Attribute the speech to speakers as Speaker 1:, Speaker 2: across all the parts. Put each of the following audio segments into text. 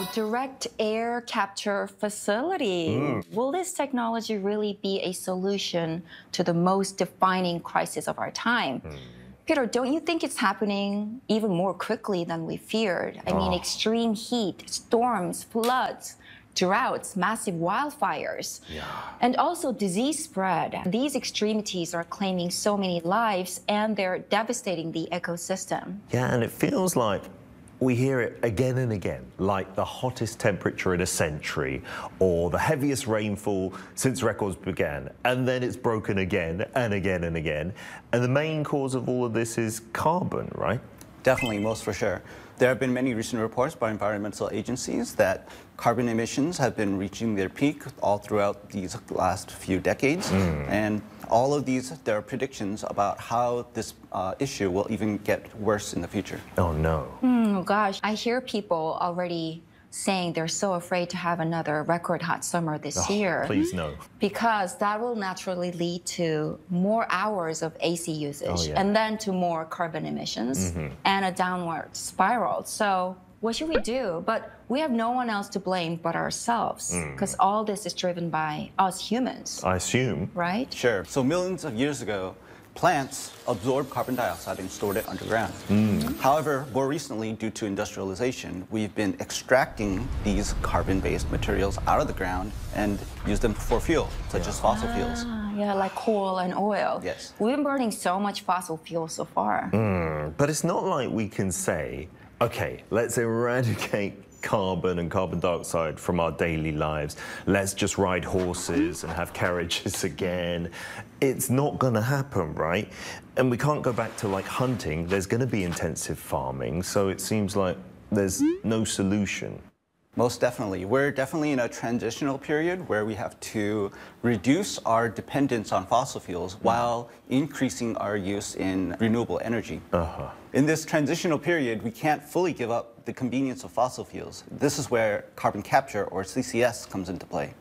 Speaker 1: direct air capture facility. Will this technology really be a solution to the most defining crisis of our time? Peter, don't you think it's happening even more quickly than we feared? I mean, extreme heat, storms, floods, droughts, massive wildfires, and also disease spread. These extremities are claiming so many lives and they're devastating the ecosystem.
Speaker 2: Yeah, and it feels like we hear it again and again, like the hottest temperature in a century or the heaviest rainfall since records began. And then it's broken again and again and again. And the main cause of all of this is carbon, right?
Speaker 3: Definitely, most for sure. There have been many recent reports by environmental agencies that carbon emissions have been reaching their peak all throughout these last few decades. And all of these, there are predictions about how this issue will even get worse in the future.
Speaker 2: Oh, no.
Speaker 1: Oh, gosh. I hear people already saying they're so afraid to have another record hot summer this year.
Speaker 2: Please no.
Speaker 1: Because that will naturally lead to more hours of AC usage and then to more carbon emissions and a downward spiral. So what should we do? But we have no one else to blame but ourselves because all this is driven by us humans.
Speaker 2: I assume.
Speaker 1: Right?
Speaker 3: Sure. So millions of years ago, plants absorbed carbon dioxide and stored it underground. However, more recently, due to industrialization, we've been extracting these carbon-based materials out of the ground and use them for fuel, such as fossil fuels.
Speaker 1: Yeah, like coal and oil.
Speaker 3: Yes.
Speaker 1: We've been burning so much fossil fuel so far.
Speaker 2: But it's not like we can say, okay, let's eradicate carbon and carbon dioxide from our daily lives. Let's just ride horses and have carriages again. It's not going to happen, right? And we can't go back to like hunting. There's going to be intensive farming. So it seems like there's no solution.
Speaker 3: Most definitely. We're definitely in a transitional period where we have to reduce our dependence on fossil fuels while increasing our use in renewable energy. In this transitional period, we can't fully give up the convenience of fossil fuels. This is where carbon capture, or CCS, comes into play.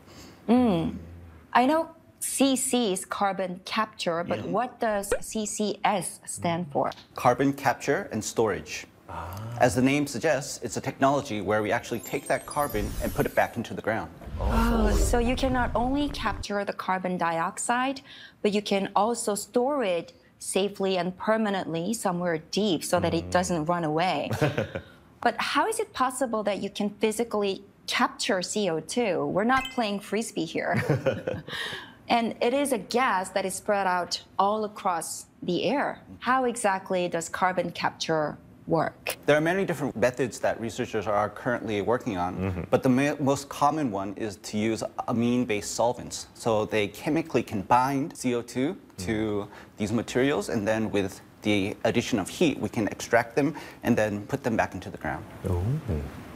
Speaker 1: I know CC is carbon capture, but what does CCS stand for?
Speaker 3: Carbon capture and storage. As the name suggests, it's a technology where we actually take that carbon and put it back into the ground.
Speaker 1: Oh, so you can not only capture the carbon dioxide, but you can also store it safely and permanently somewhere deep so that it doesn't run away. But how is it possible that you can physically capture CO2? We're not playing frisbee here. And it is a gas that is spread out all across the air. How exactly does carbon capture work?
Speaker 3: There are many different methods that researchers are currently working on, but the most common one is to use amine-based solvents. So they chemically can bind CO2 to these materials, and then with the addition of heat, we can extract them and then put them back into the ground.